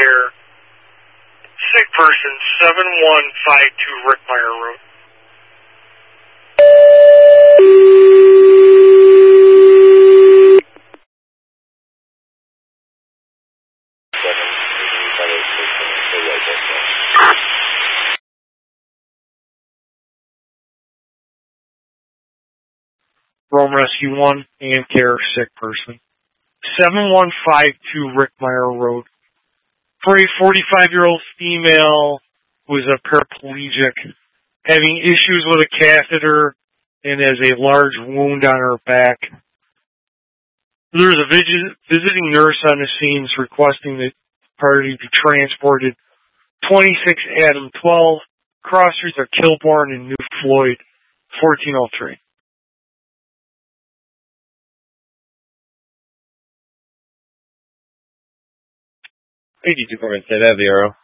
care, sick person, 7152 Rickmeyer Road. Rome Rescue 1, and care, sick person. 7152 Rickmeyer Road. For a 45-year-old female who is a paraplegic, having issues with a catheter and has a large wound on her back. There's a visiting nurse on the scene requesting that the party be transported 26 Adam 12, cross streets of Kilbourne and New Floyd, 1403. 82 State Ave, Arrow.